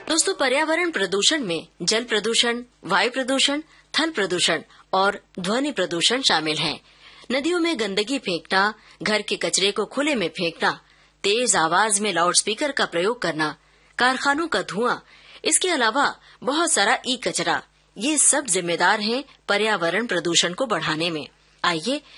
दोस्तों, पर्यावरण प्रदूषण में जल प्रदूषण, वायु प्रदूषण, थल प्रदूषण और ध्वनि प्रदूषण शामिल हैं। नदियों में गंदगी फेंकना, घर के कचरे को खुले में फेंकना, तेज आवाज में लाउडस्पीकर का प्रयोग करना, कारखानों का धुआं, इसके अलावा बहुत सारा ई कचरा, ये सब जिम्मेदार हैं पर्यावरण प्रदूषण को बढ़ाने में। आइए